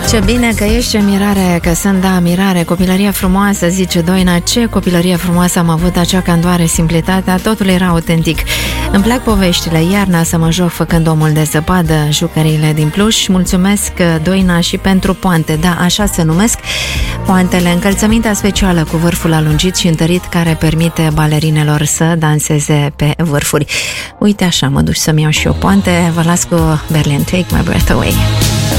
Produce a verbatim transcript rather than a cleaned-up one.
Ce bine că ești, ce mirare, că sunt, da, mirare, copilăria frumoasă, zice Doina, ce copilărie frumoasă am avut, acea candoare, simplitatea, totul era autentic. Îmi plac poveștile, iarna să mă joc făcând omul de zăpadă, jucăriile din pluș. Mulțumesc, Doina, și pentru poante, da, așa se numesc poantele, încălțămintea specială cu vârful alungit și întărit care permite balerinelor să danseze pe vârfuri. Uite așa, mă duc să-mi iau și eu poante, vă las cu Berlin, Take My Breath Away.